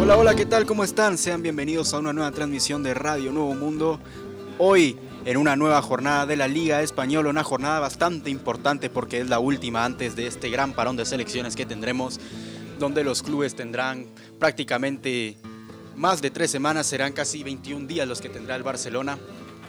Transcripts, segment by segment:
Hola, hola, ¿qué tal? ¿Cómo están? Sean bienvenidos a una nueva transmisión de Radio Nuevo Mundo. Hoy, en una nueva jornada de la Liga Española, una jornada bastante importante porque es la última antes de este gran parón de selecciones que tendremos, donde los clubes tendrán prácticamente más de 3 semanas, serán casi 21 días los que tendrá el Barcelona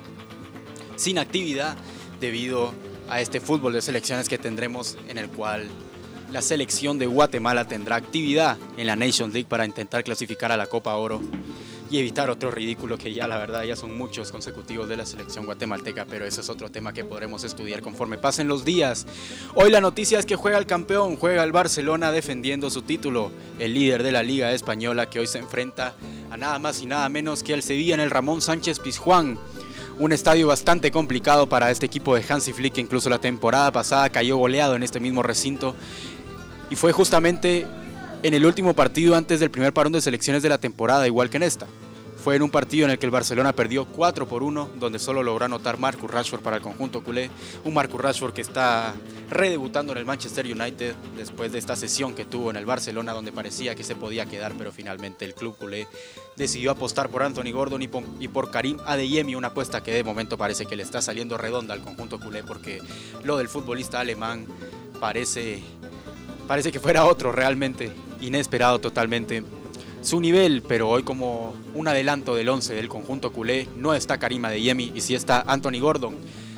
sin actividad debido a este fútbol de selecciones que tendremos, en el cual la selección de Guatemala tendrá actividad en la Nations League para intentar clasificar a la Copa Oro y evitar otro ridículo que ya la verdad ya son muchos consecutivos de la selección guatemalteca, pero ese es otro tema que podremos estudiar conforme pasen los días. Hoy la noticia es que juega el campeón, juega el Barcelona defendiendo su título, el líder de la Liga Española, que hoy se enfrenta a nada más y nada menos que al Sevilla en el Ramón Sánchez Pizjuán. Un estadio bastante complicado para este equipo de Hansi Flick, que incluso la temporada pasada cayó goleado en este mismo recinto. Y fue justamente en el último partido antes del primer parón de selecciones de la temporada, igual que en esta. Fue en un partido en el que el Barcelona perdió 4-1, donde solo logró anotar Marcus Rashford para el conjunto culé. Un Marcus Rashford que está redebutando en el Manchester United después de esta sesión que tuvo en el Barcelona, donde parecía que se podía quedar, pero finalmente el club culé decidió apostar por Anthony Gordon y por Karim Adeyemi, una apuesta que de momento parece que le está saliendo redonda al conjunto culé, porque lo del futbolista alemán parece que fuera otro, realmente inesperado totalmente su nivel, pero hoy como un adelanto del 11 del conjunto culé no está Karim Adeyemi y sí está Anthony Gordon.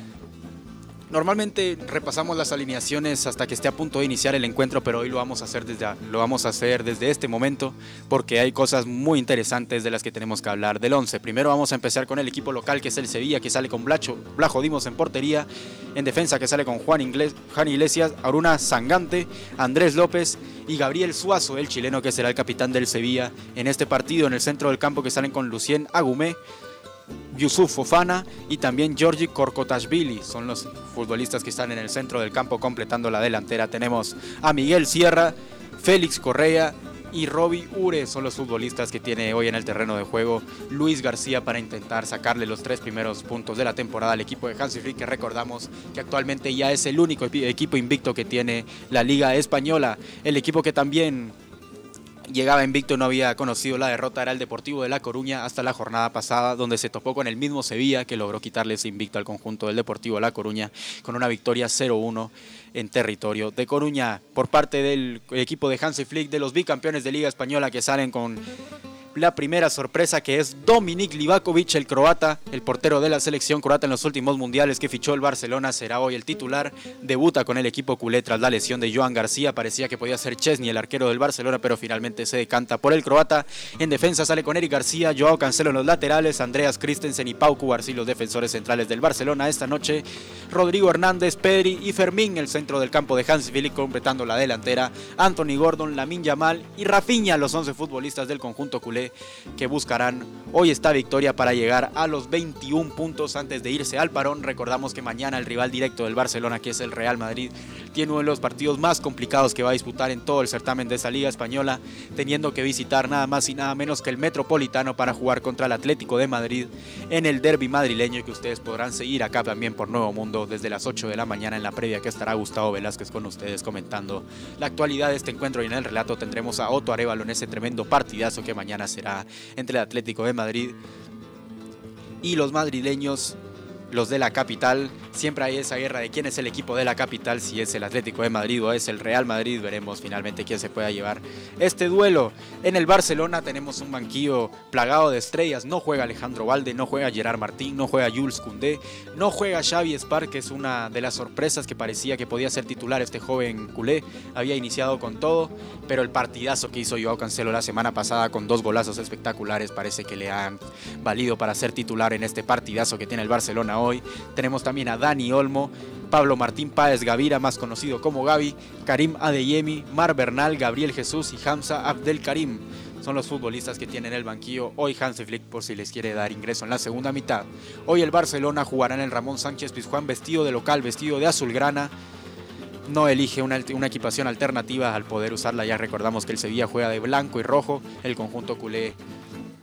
Normalmente repasamos las alineaciones hasta que esté a punto de iniciar el encuentro, pero hoy lo vamos a hacer desde este momento porque hay cosas muy interesantes de las que tenemos que hablar del 11. Primero vamos a empezar con el equipo local, que es el Sevilla, que sale con Blajo Dimos en portería, en defensa que sale con Juan Iglesias, Aruna Sangante, Andrés López y Gabriel Suazo, el chileno que será el capitán del Sevilla en este partido. En el centro del campo que salen con Lucien Agumé, Yusuf Fofana y también Georgi Korkotashvili, son los futbolistas que están en el centro del campo completando la delantera. Tenemos a Miguel Sierra, Félix Correa y Robbie Ure, son los futbolistas que tiene hoy en el terreno de juego Luis García para intentar sacarle los 3 primeros puntos de la temporada al equipo de Hansi Flick, que recordamos que actualmente ya es el único equipo invicto que tiene la Liga Española. El equipo que también llegaba invicto, no había conocido la derrota, era el Deportivo de La Coruña hasta la jornada pasada, donde se topó con el mismo Sevilla, que logró quitarle ese invicto al conjunto del Deportivo de La Coruña con una victoria 0-1 en territorio de Coruña. Por parte del equipo de Hansi Flick, de los bicampeones de Liga Española, que salen con la primera sorpresa, que es Dominik Livakovic, el croata, el portero de la selección croata en los últimos mundiales que fichó el Barcelona, será hoy el titular. Debuta con el equipo culé tras la lesión de Joan García. Parecía que podía ser Chesney, el arquero del Barcelona, pero finalmente se decanta por el croata. En defensa sale con Eric García, Joao Cancelo en los laterales, Andreas Christensen y Pau Cubarsí, los defensores centrales del Barcelona. Esta noche Rodrigo Hernández, Pedri y Fermín, el centro del campo de Hansi Flick, completando la delantera. Anthony Gordon, Lamine Yamal y Rafinha, los 11 futbolistas del conjunto culé, que buscarán hoy esta victoria para llegar a los 21 puntos antes de irse al parón. Recordamos que mañana el rival directo del Barcelona, que es el Real Madrid, tiene uno de los partidos más complicados que va a disputar en todo el certamen de esa Liga Española, teniendo que visitar nada más y nada menos que el Metropolitano para jugar contra el Atlético de Madrid en el derbi madrileño, que ustedes podrán seguir acá también por Nuevo Mundo desde las 8 de la mañana en la previa, que estará Gustavo Velázquez con ustedes comentando la actualidad de este encuentro, y en el relato tendremos a Otto Arévalo en ese tremendo partidazo que mañana será entre el Atlético de Madrid y los madrileños, los de la capital. Siempre hay esa guerra de quién es el equipo de la capital, si es el Atlético de Madrid o es el Real Madrid. Veremos finalmente quién se pueda llevar este duelo. En el Barcelona tenemos un banquillo plagado de estrellas. No juega Alejandro Valde, no juega Gerard Martín, no juega Jules Koundé, no juega Xavi Espark, que es una de las sorpresas que parecía que podía ser titular este joven culé. Había iniciado con todo, pero el partidazo que hizo Joao Cancelo la semana pasada con 2 golazos espectaculares parece que le han valido para ser titular en este partidazo que tiene el Barcelona hoy. Tenemos también a Dani Olmo, Pablo Martín Páez Gavira, más conocido como Gavi, Karim Adeyemi, Mar Bernal, Gabriel Jesús y Hamza Abdelkarim. Son los futbolistas que tienen el banquillo hoy Hansi Flick, por si les quiere dar ingreso en la segunda mitad. Hoy el Barcelona jugará en el Ramón Sánchez Pizjuán vestido de local, vestido de azulgrana. No elige una equipación alternativa al poder usarla. Ya recordamos que el Sevilla juega de blanco y rojo, el conjunto culé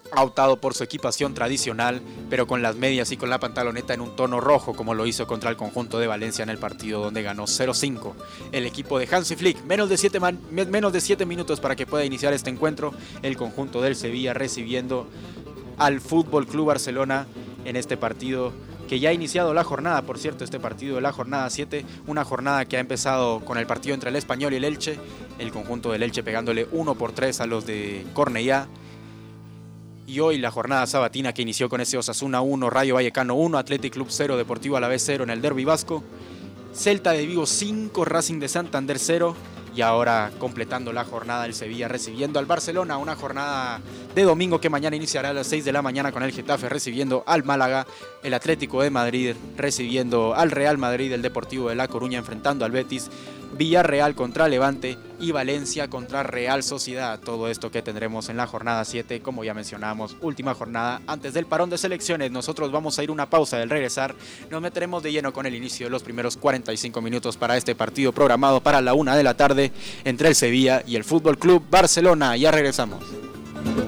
ha optado por su equipación tradicional, pero con las medias y con la pantaloneta en un tono rojo, como lo hizo contra el conjunto de Valencia en el partido donde ganó 0-5. El equipo de Hansi Flick, menos de 7 minutos para que pueda iniciar este encuentro, el conjunto del Sevilla recibiendo al Fútbol Club Barcelona en este partido que ya ha iniciado la jornada, por cierto, este partido de la jornada 7, una jornada que ha empezado con el partido entre el Español y el Elche, el conjunto del Elche pegándole 1-3 a los de Cornellá. Y hoy la jornada sabatina que inició con ese Osasuna 1, Rayo Vallecano 1, Athletic Club 0, Deportivo Alavés 0 en el Derbi Vasco, Celta de Vigo 5, Racing de Santander 0, y ahora completando la jornada el Sevilla recibiendo al Barcelona, una jornada de domingo que mañana iniciará a las 6 de la mañana con el Getafe recibiendo al Málaga, el Atlético de Madrid recibiendo al Real Madrid, el Deportivo de La Coruña enfrentando al Betis, Villarreal contra Levante y Valencia contra Real Sociedad. Todo esto que tendremos en la jornada 7, como ya mencionamos, última jornada antes del parón de selecciones. Nosotros vamos a ir una pausa. Del regresar nos meteremos de lleno con el inicio de los primeros 45 minutos para este partido programado para la 1 de la tarde entre el Sevilla y el Fútbol Club Barcelona. Ya regresamos.